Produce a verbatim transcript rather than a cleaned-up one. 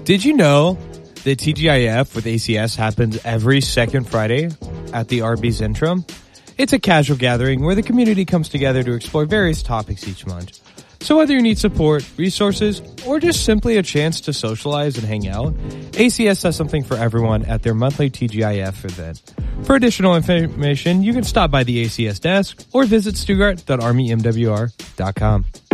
Did you know that T G I F with A C S happens every second Friday at the Arby's Intrum? It's a casual gathering where the community comes together to explore various topics each month. So whether you need support, resources, or just simply a chance to socialize and hang out, A C S has something for everyone at their monthly T G I F event. For additional information, you can stop by the A C S desk or visit stuttgart dot army m w r dot com.